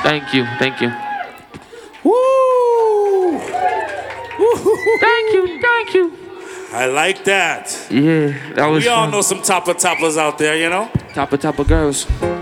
Thank you. Thank you. Woo! Thank you. Thank you. I like that. Yeah, that was We all fun. know some topper toppers out there, you know? Topper girls.